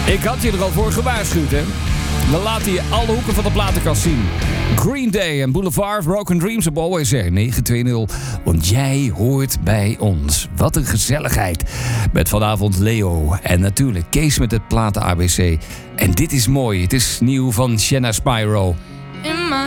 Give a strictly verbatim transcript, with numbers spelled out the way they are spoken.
Ik had je er al voor gewaarschuwd, hè? We laten je alle hoeken van de platenkast zien. Green Day en Boulevard Broken Dreams op Always Air negen twee nul. Want jij hoort bij ons. Wat een gezelligheid. Met vanavond Leo. En natuurlijk Kees met het platen A B C. En dit is mooi. Het is nieuw van Shanna Spyro.